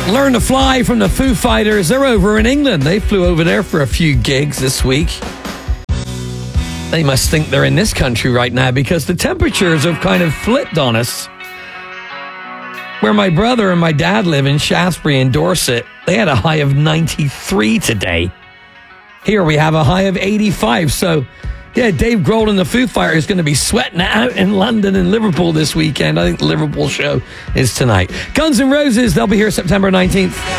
Learn to Fly from the Foo Fighters. They're over in England. They flew over there for a few gigs this week. They must think they're in this country right now because the temperatures have kind of flipped on us. Where my brother and my dad live in Shaftesbury in Dorset, they had a high of 93 today. Here we have a high of 85. So, yeah, Dave Grohl and the Foo Fighters is going to be sweating it out in London and Liverpool this weekend. I think the Liverpool show is tonight. Guns N' Roses, they'll be here September 19th.